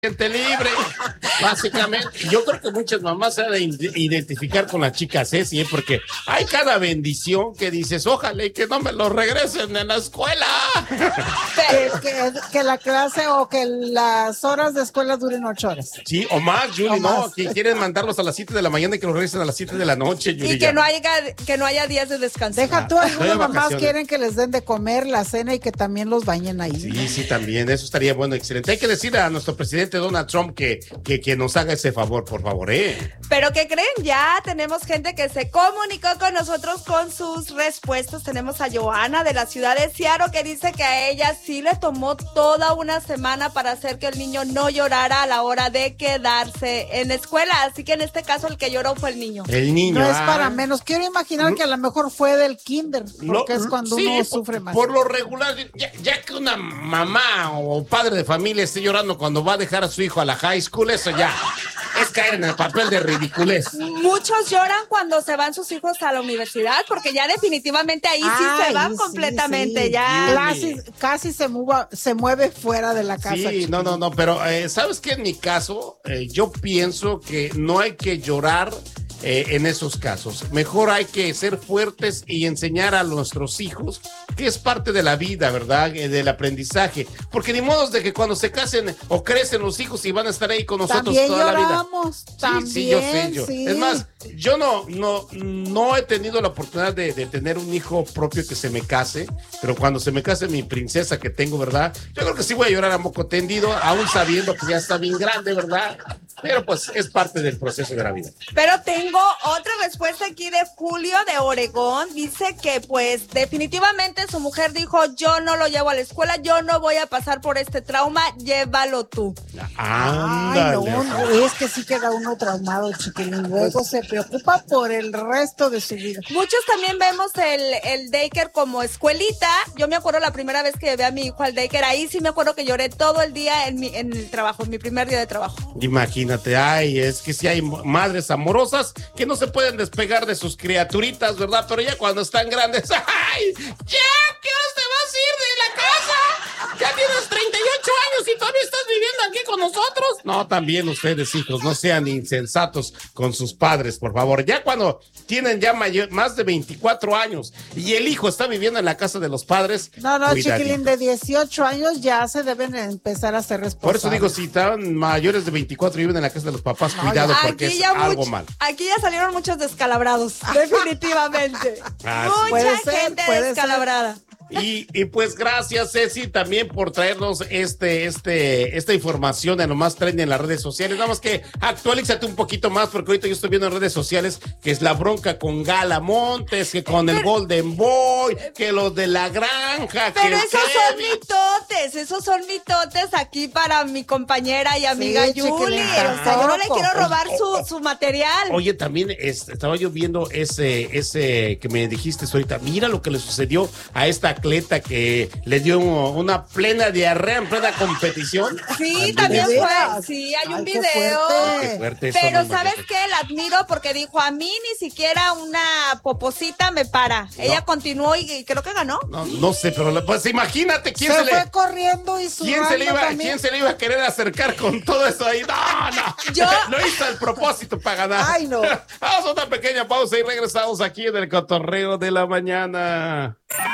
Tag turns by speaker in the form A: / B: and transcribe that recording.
A: gente libre, básicamente. Yo creo que muchas mamás se han de identificar con la chica Ceci, porque hay cada bendición que dices, ojalá y que no me lo regresen en la escuela.
B: Que la clase o que las horas de escuela duren 8 horas.
A: Sí, o más, Yuli, no, que quieren mandarlos a las 7 de la mañana y que los regresen a las 7 de la noche, Yuli.
C: Y que no haya días de descanso.
B: Deja tú, algunas mamás
A: vacaciones.
B: quieren que les den de comer la cena y que también los bañen ahí.
A: Sí, también, eso estaría bueno, excelente. Hay que decirle a nuestro presidente Donald Trump que nos haga ese favor, por favor,
C: Pero ¿qué creen? Ya tenemos gente que se comunicó con nosotros con sus respuestas. Tenemos a Joana de la ciudad de Seattle que dice que a ella sí le tomó toda una semana para hacer que el niño no llorara a la hora de quedarse en la escuela. Así que en este caso el que lloró fue el niño.
A: El niño.
B: No es para menos. Quiero imaginar que a lo mejor fue del kinder, porque es cuando uno sufre más.
A: Por lo regular, ya que una mamá o padre de familia esté llorando cuando va a dejar a su hijo a la high school, eso ya es caer en el papel de ridiculez.
C: Muchos lloran cuando se van sus hijos a la universidad, porque ya definitivamente ahí sí se van completamente,
B: sí.
C: ya.
B: Casi se mueve fuera de la casa.
A: Sí, no, pero ¿sabes qué? En mi caso, yo pienso que no hay que llorar en esos casos. Mejor hay que ser fuertes y enseñar a nuestros hijos que es parte de la vida, ¿verdad? Del aprendizaje. Porque ni modo de que cuando se casen o crecen los hijos y van a estar ahí con nosotros
B: también
A: toda
B: lloramos,
A: la vida. Sí, yo sé.
B: Sí.
A: Es más, yo no he tenido la oportunidad de tener un hijo propio que se me case, pero cuando se me case mi princesa que tengo, ¿verdad? Yo creo que sí voy a llorar a moco tendido, aún sabiendo que ya está bien grande, ¿verdad? Pero pues es parte del proceso de la vida.
C: Pero tengo otra respuesta aquí de Julio de Oregón. Dice que pues definitivamente su mujer dijo, yo no lo llevo a la escuela, yo no voy a pasar por este trauma, llévalo tú.
A: Ándale.
B: Ay, no, es que sí queda uno traumado, chiquilín. Luego se preocupa por el resto de su vida.
C: Muchos también vemos el daycare como escuelita. Yo me acuerdo la primera vez que llevé a mi hijo al daycare, ahí sí me acuerdo que lloré todo el día en el trabajo, en mi primer día de trabajo.
A: Imagínate, es que sí hay madres amorosas que no se pueden despegar de sus criaturitas, ¿verdad? Pero ya cuando están grandes, ¡ay! ¡Ya! ¿Qué hora te vas a ir de la casa? ¡Ya tienes 38 años y todavía estás viviendo aquí con nosotros! No, también ustedes, hijos, no sean insensatos con sus padres, por favor. Ya cuando tienen ya más de 24 años y el hijo está viviendo en la casa de los padres,
B: No,
A: cuidadito.
B: chiquilín, de 18 años ya se deben empezar a ser responsables.
A: Por eso digo, si están mayores de 24 y viven en la casa de los papás, cuidado, porque es algo mal.
C: Aquí ya salieron muchos descalabrados, definitivamente. Mucha gente descalabrada.
A: Y pues gracias, Ceci, también por traernos esta información de lo más trendy en las redes sociales. Nada más que actualízate un poquito más, porque ahorita yo estoy viendo en redes sociales que es la bronca con Gala Montes, que con el Golden Boy, que los de la granja.
C: Pero esos son mitotes aquí para mi compañera y amiga Yuli. O sea, yo no le quiero robar su material.
A: Oye, también estaba yo viendo ese que me dijiste ahorita. Mira lo que le sucedió a esta atleta que le dio una plena diarrea en plena competición.
C: Sí, también fue. Sí, hay un video.
A: Qué fuerte,
C: pero ¿sabes qué? La admiro porque dijo, a mí ni siquiera una poposita me para. No. Ella continuó y creo que ganó.
A: No sé, pero pues imagínate quién se
B: fue corriendo y
A: ¿quién se le iba a querer acercar con todo eso ahí? No.
C: Yo
A: lo hizo al propósito para ganar.
B: Ay, no.
A: Vamos a una pequeña pausa y regresamos aquí en el Cotorreo de la Mañana.